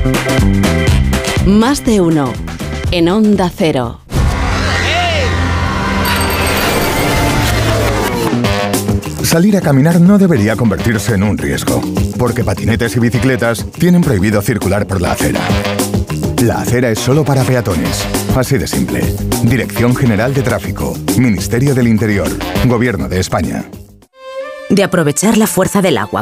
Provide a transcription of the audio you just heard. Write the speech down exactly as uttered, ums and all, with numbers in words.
Más de uno. En Onda Cero. Salir a caminar no debería convertirse en un riesgo, porque patinetes y bicicletas tienen prohibido circular por la acera. La acera es solo para peatones. Así de simple. Dirección General de Tráfico, Ministerio del Interior, Gobierno de España. De aprovechar la fuerza del agua